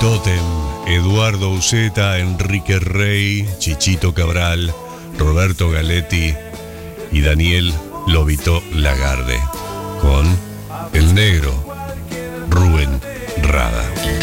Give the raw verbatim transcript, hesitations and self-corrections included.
Tótem, Eduardo Uceta, Enrique Rey, Chichito Cabral, Roberto Galetti y Daniel Lobito Lagarde, con el negro Rubén Rada.